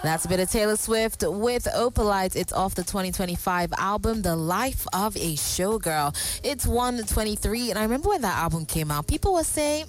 That's a bit of Taylor Swift with Opalite. It's off the 2025 album, The Life of a Showgirl. It's 1:23, and I remember when that album came out, people were saying,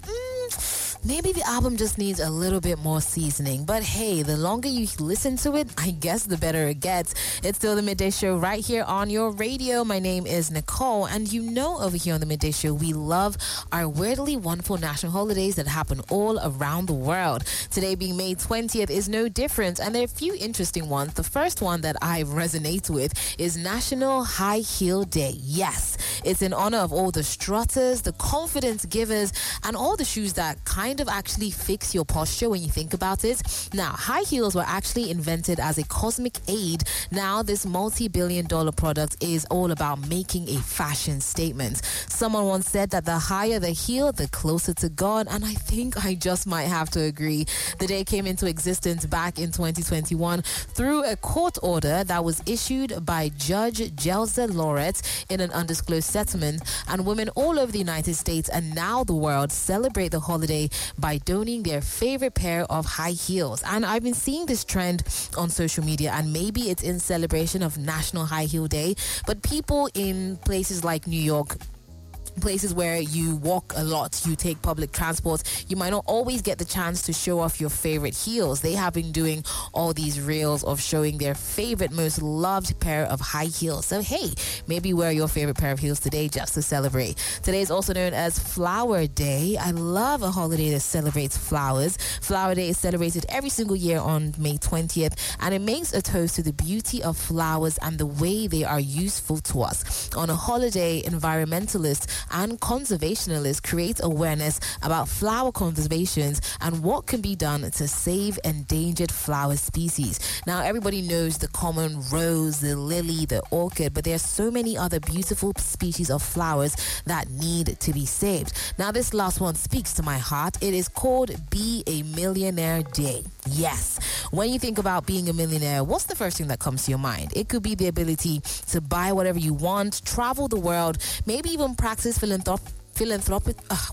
maybe the album just needs a little bit more seasoning. But hey, the longer you listen to it, I guess the better it gets. It's still the Midday Show right here on your radio. My name is Nicole, and you know over here on the Midday Show, we love our weirdly wonderful national holidays that happen all around the world. Today being May 20th is no different, and there are a few interesting ones. The first one that I resonate with is National High Heel Day. Yes, it's in honor of all the strutters, the confidence givers, and all the shoes that kind of actually fix your posture when you think about it. Now, high heels were actually invented as a cosmic aid. Now, this multi-billion-dollar product is all about making a fashion statement. Someone once said that the higher the heel, the closer to God, and I think I just might have to agree. The day came into existence back in 2021 through a court order that was issued by Judge Jelza Lauret in an undisclosed settlement, and women all over the United States and now the world celebrate the holiday by donning their favorite pair of high heels. And I've been seeing this trend on social media, and maybe it's in celebration of National High Heel Day, but people in places like New York, places where you walk a lot, you take public transport, you might not always get the chance to show off your favorite heels. They have been doing all these reels of showing their favorite, most loved pair of high heels. So hey, maybe wear your favorite pair of heels today just to celebrate. Today is also known as Flower Day. I love a holiday that celebrates flowers. Flower Day is celebrated every single year on May 20th, and it makes a toast to the beauty of flowers and the way they are useful to us. On a holiday, environmentalists and conservationists create awareness about flower conservations and what can be done to save endangered flower species. Now, everybody knows the common rose, the lily, the orchid, but there are so many other beautiful species of flowers that need to be saved. Now, this last one speaks to my heart. It is called Be a Millionaire Day. Yes, when you think about being a millionaire, what's the first thing that comes to your mind? It could be the ability to buy whatever you want, travel the world, maybe even practice philanthropy,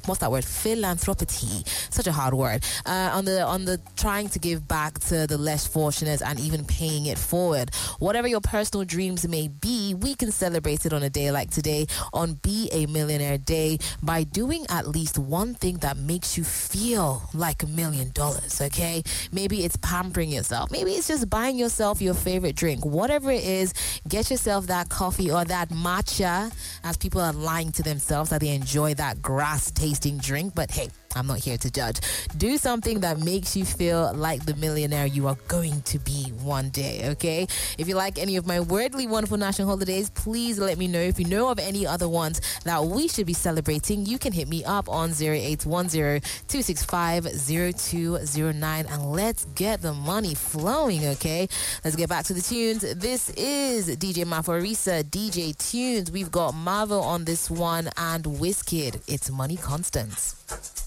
such a hard word, on the trying to give back to the less fortunate and even paying it forward. Whatever your personal dreams may be, we can celebrate it on a day like today on Be a Millionaire Day by doing at least one thing that makes you feel like $1 million, okay? Maybe it's pampering yourself. Maybe it's just buying yourself your favorite drink. Whatever it is, get yourself that coffee or that matcha, as people are lying to themselves that they enjoy that grass tasting drink. But hey, I'm not here to judge. Do something that makes you feel like the millionaire you are going to be one day, okay? If you like any of my weirdly wonderful national holidays, please let me know. If you know of any other ones that we should be celebrating, you can hit me up on 0810-265-0209 and let's get the money flowing, okay? Let's get back to the tunes. This is DJ Maforisa, DJ Tunes. We've got Marvel on this one and Wizkid. It's Money Constants.